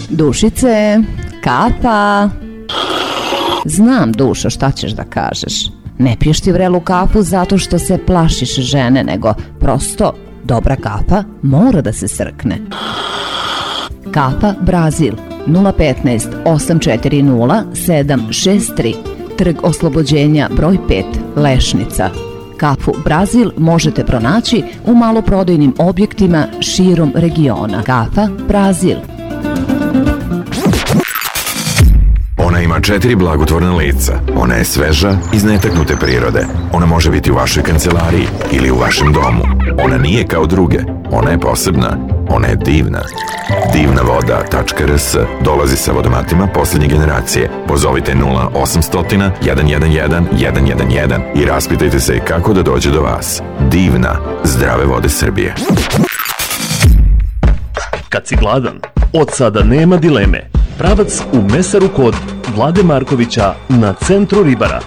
Dušice, kafa. Znam, Dušo, šta ćeš da kažeš. Ne piješ ti vrelu kafu zato što se plašiš žene, nego prosto dobra kafa mora da se srkne. Kafa Brazil 015 840 763, Trg Oslobođenja broj 5, Lešnica. Kafu Brazil možete pronaći u maloprodajnim objektima širom regiona. Kafa Brazil. Ona ima 4 blagotvorna lica. Ona je sveža, iz netaknute prirode. Ona može biti u vašoj kancelariji ili u vašem domu. Ona nije kao druge. Ona je posebna. Ona je divna. Divnavoda.rs dolazi sa vodomatima poslednje generacije. Pozovite 0800 111 111 i raspitajte se kako da dođe do vas. Divna, zdrave vode Srbije. Kad si gladan, od sada nema dileme. Pravac u mesaru kod Vlade Markovića na centru Ribara.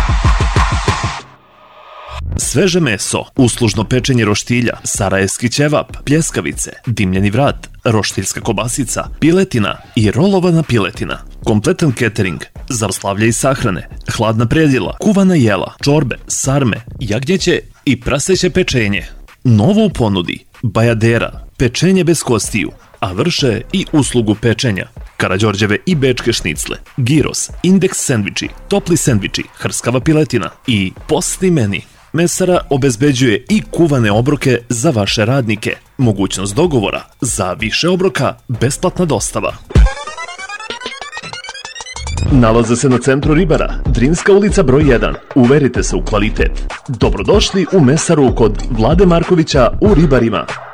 Sveže meso, uslužno pečenje roštilja, sarajevski ćevap, pljeskavice, dimljeni vrat, roštiljska kobasica, piletina i rolovana piletina. Kompletan catering za slavlje i sahrane, hladna predjela, kuvana jela, čorbe, sarme, jagnjeće i praseće pečenje. Novo u ponudi, bajadera, pečenje bez kostiju, a vrše i uslugu pečenja. Karađorđeve i bečke šnicle, giros, indeks sendviči, topli sendviči, hrskava piletina i postni meni. Mesara obezbeđuje i kuvane obroke za vaše radnike. Mogućnost dogovora za više obroka, besplatna dostava. Nalaze se na centru Ribara, Drinska ulica broj 1. Uverite se u kvalitet. Dobrodošli u mesaru kod Vlade Markovića u Ribarima.